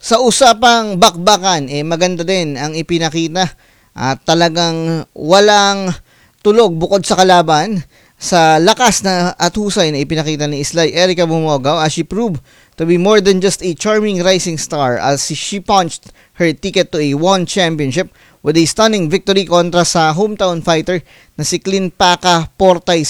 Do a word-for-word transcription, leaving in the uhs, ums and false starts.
Sa usapang bakbakan, eh maganda din ang ipinakita at talagang walang tulog bukod sa kalaban sa lakas na at husay na ipinakita ni Islay Erica Bumogaw as she proved to be more than just a charming rising star as she punched her ticket to a one championship with a stunning victory kontra sa hometown fighter na si Clint Paca Portay